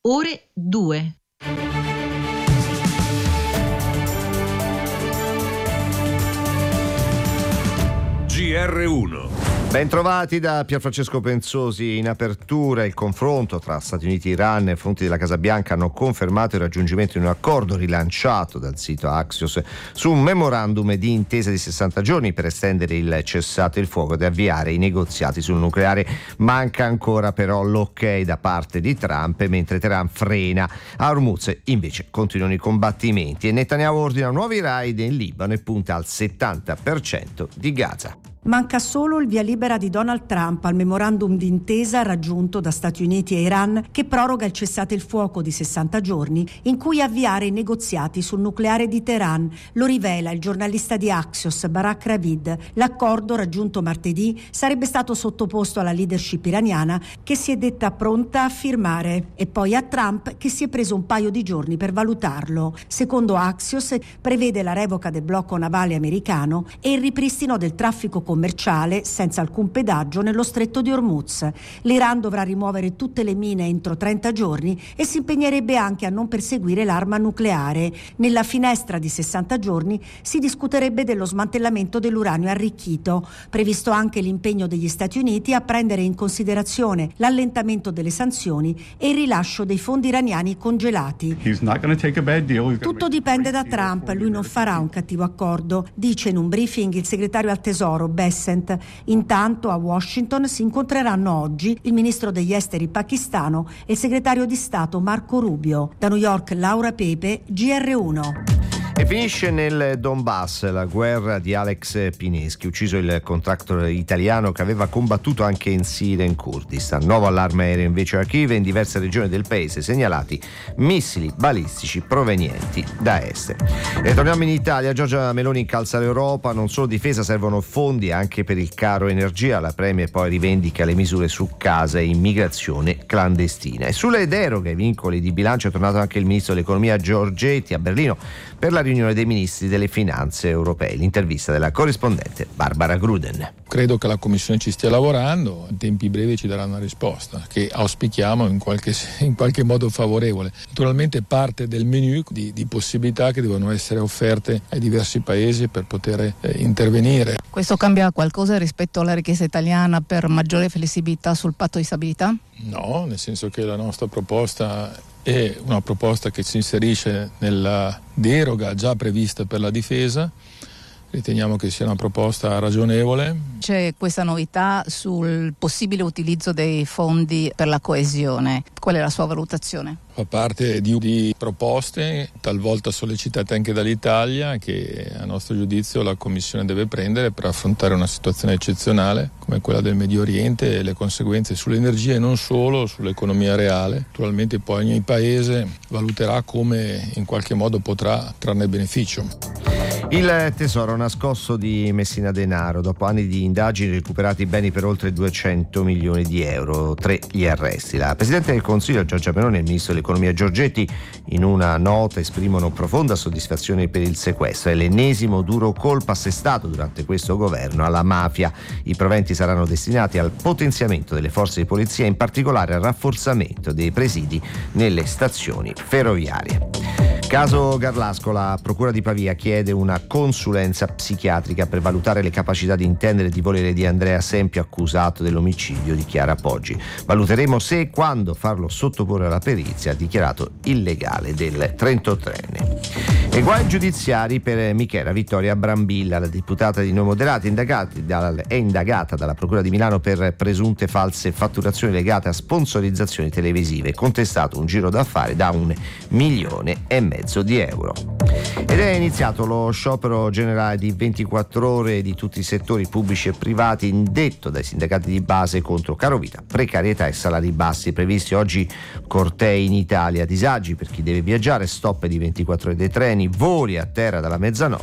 ore 2. GR1. Bentrovati da Pierfrancesco Penzosi. In apertura il confronto tra Stati Uniti e Iran e fonti della Casa Bianca hanno confermato il raggiungimento di un accordo rilanciato dal sito Axios su un memorandum di intesa di 60 giorni per estendere il cessate il fuoco ed avviare i negoziati sul nucleare. Manca ancora però l'ok da parte di Trump, mentre Teheran frena. A Hormuz invece continuano i combattimenti e Netanyahu ordina nuovi raid in Libano e punta al 70% di Gaza. Manca solo il via libera di Donald Trump al memorandum d'intesa raggiunto da Stati Uniti e Iran, che proroga il cessate il fuoco di 60 giorni in cui avviare i negoziati sul nucleare di Teheran. Lo rivela il giornalista di Axios Barak Ravid. L'accordo raggiunto martedì sarebbe stato sottoposto alla leadership iraniana, che si è detta pronta a firmare, e poi a Trump, che si è preso un paio di giorni per valutarlo. Secondo Axios prevede la revoca del blocco navale americano e il ripristino del traffico commerciale senza alcun pedaggio nello stretto di Hormuz. L'Iran dovrà rimuovere tutte le mine entro 30 giorni e si impegnerebbe anche a non perseguire l'arma nucleare. Nella finestra di 60 giorni si discuterebbe dello smantellamento dell'uranio arricchito. Previsto anche l'impegno degli Stati Uniti a prendere in considerazione l'allentamento delle sanzioni e il rilascio dei fondi iraniani congelati. Tutto dipende da Trump, lui non farà un cattivo accordo, dice in un briefing il segretario al Tesoro Bessent. Intanto a Washington si incontreranno oggi il ministro degli esteri pakistano e il segretario di Stato Marco Rubio. Da New York Laura Pepe, GR1. E finisce nel Donbass la guerra di Alex Pineschi, ucciso il contractor italiano che aveva combattuto anche in Siria e in Kurdistan. Nuovo allarme aereo invece a Kiev e in diverse regioni del paese segnalati missili balistici provenienti da est. E torniamo in Italia. Giorgia Meloni incalza l'Europa, non solo difesa, servono fondi anche per il caro energia. La Premier poi rivendica le misure su casa e immigrazione clandestina. E sulle deroghe ai vincoli di bilancio è tornato anche il ministro dell'economia Giorgetti a Berlino per la riunione dei ministri delle finanze europee. L'intervista della corrispondente Barbara Gruden. Credo che la Commissione ci stia lavorando, in tempi brevi ci darà una risposta che auspichiamo in qualche modo favorevole. Naturalmente parte del menu di possibilità che devono essere offerte ai diversi paesi per poter intervenire. Questo cambia qualcosa rispetto alla richiesta italiana per maggiore flessibilità sul patto di stabilità? No, nel senso che la nostra proposta è una proposta che si inserisce nella deroga già prevista per la difesa. Riteniamo che sia una proposta ragionevole. C'è questa novità sul possibile utilizzo dei fondi per la coesione. Qual è la sua valutazione? Fa parte di proposte talvolta sollecitate anche dall'Italia che a nostro giudizio la Commissione deve prendere per affrontare una situazione eccezionale come quella del Medio Oriente e le conseguenze sull'energia e non solo, sull'economia reale. Naturalmente poi ogni paese valuterà come in qualche modo potrà trarne beneficio. Il Tesoro ha nascosto di Messina Denaro. Dopo anni di indagini, recuperati beni per oltre 200 milioni di euro, 3 gli arresti. La Presidente del Consiglio Giorgia Meloni e il Ministro dell'Economia Giorgetti in una nota esprimono profonda soddisfazione per il sequestro. È l'ennesimo duro colpo assestato durante questo governo alla mafia. I proventi saranno destinati al potenziamento delle forze di polizia, in particolare al rafforzamento dei presidi nelle stazioni ferroviarie. Caso Garlasco, la Procura di Pavia chiede una consulenza psichiatrica per valutare le capacità di intendere e di volere di Andrea Sempio, accusato dell'omicidio di Chiara Poggi. Valuteremo se e quando farlo sottoporre alla perizia, ha dichiarato il legale del 38enne. E guai giudiziari per Michela Vittoria Brambilla, la deputata di Noi Moderati, è indagata dalla Procura di Milano per presunte false fatturazioni legate a sponsorizzazioni televisive, contestato un giro d'affari da 1,5 milioni di euro. Ed è iniziato lo sciopero generale di 24 ore di tutti i settori pubblici e privati, indetto dai sindacati di base contro carovita, precarietà e salari bassi. Previsti oggi cortei in Italia, disagi per chi deve viaggiare, stop di 24 ore dei treni, voli a terra dalla mezzanotte